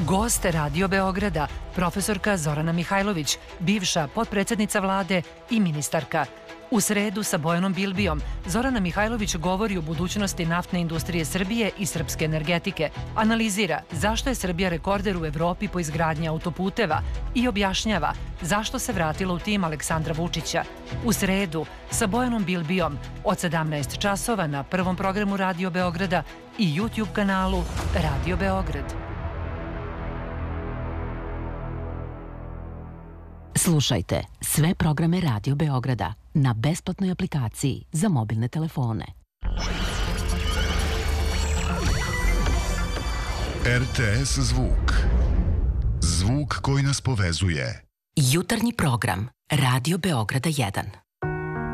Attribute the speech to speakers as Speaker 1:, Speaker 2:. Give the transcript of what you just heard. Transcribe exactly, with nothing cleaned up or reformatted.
Speaker 1: Gost Radio Beograda, profesorka Zorana Mihajlović, bivša potpredsednica vlade i ministarka. U sredu sa Bojanom Bilbijom Zorana Mihajlović govori o budućnosti naftne industrije Srbije i srpske energetike, analizira zašto je Srbija rekorder u Evropi po izgradnji autoputeva i objašnjava zašto se vratila u tim Aleksandra Vučića. U sredu sa Bojanom Bilbijom od sedamnaest časova na prvom programu Radio Beograda i YouTube kanalu Radio Beograd.
Speaker 2: Slušajte sve programe Radio Beograda na besplatnoj aplikaciji za mobilne telefone.
Speaker 3: R T S Zvuk. Zvuk koji nas povezuje.
Speaker 2: Jutarnji program Radio Beograda jedan.